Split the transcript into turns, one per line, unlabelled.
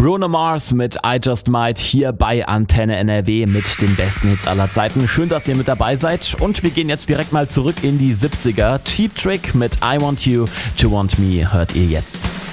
Bruno Mars mit I Just Might hier bei Antenne NRW mit den besten Hits aller Zeiten. Schön, dass ihr mit dabei seid und wir gehen jetzt direkt mal zurück in die 70er. Cheap Trick mit I Want You to Want Me hört ihr jetzt.